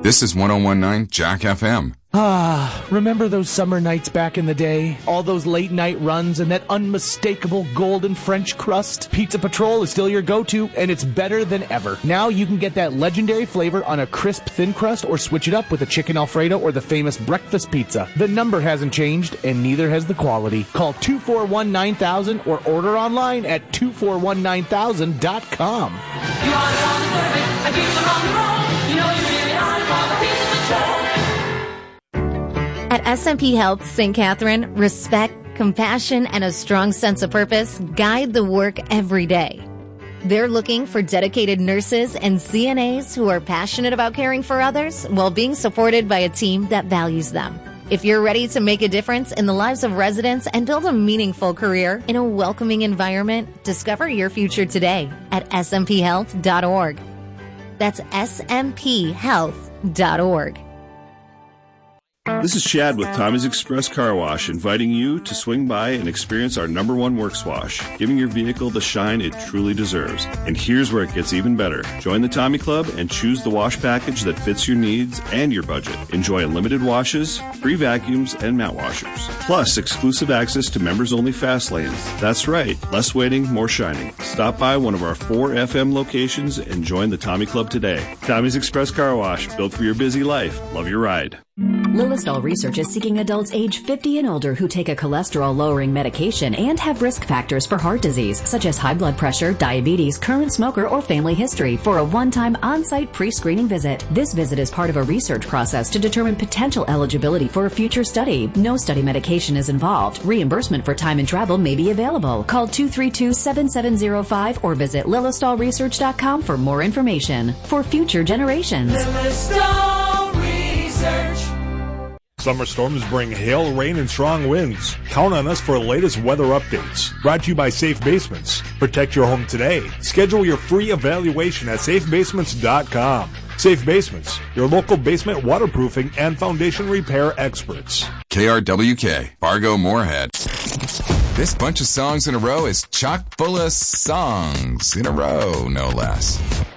This is 101.9 Jack FM. Remember those summer nights back in the day? All those late night runs and that unmistakable golden French crust? Pizza Patrol is still your go-to, and it's better than ever. Now you can get that legendary flavor on a crisp thin crust or switch it up with a chicken Alfredo or the famous breakfast pizza. The number hasn't changed, and neither has the quality. Call 241-9000 or order online at 2419000.com. You are on the surface, and people are on the road. You know you really are for the Pizza Patrol. At SMP Health St. Catherine, respect, compassion, and a strong sense of purpose guide the work every day. They're looking for dedicated nurses and CNAs who are passionate about caring for others while being supported by a team that values them. If you're ready to make a difference in the lives of residents and build a meaningful career in a welcoming environment, discover your future today at smphealth.org. That's smphealth.org. This is Chad with Tommy's Express Car Wash, inviting you to swing by and experience our #1 works wash, giving your vehicle the shine it truly deserves. And here's where it gets even better. Join the Tommy Club and choose the wash package that fits your needs and your budget. Enjoy unlimited washes, free vacuums, and mat washers. Plus, exclusive access to members-only fast lanes. That's right, less waiting, more shining. Stop by one of our 4 FM locations and join the Tommy Club today. Tommy's Express Car Wash, built for your busy life. Love your ride. Lilistol Research is seeking adults age 50 and older who take a cholesterol-lowering medication and have risk factors for heart disease, such as high blood pressure, diabetes, current smoker, or family history, for a one-time on-site pre-screening visit. This visit is part of a research process to determine potential eligibility for a future study. No study medication is involved. Reimbursement for time and travel may be available. Call 232-7705 or visit lilistolresearch.com for more information. For future generations. Lilistol Research. Summer storms bring hail, rain, and strong winds. Count on us for the latest weather updates. Brought to you by Safe Basements. Protect your home today. Schedule your free evaluation at safebasements.com. Safe Basements, your local basement waterproofing and foundation repair experts. KRWK, Fargo Moorhead. This bunch of songs in a row is chock full of songs in a row, no less.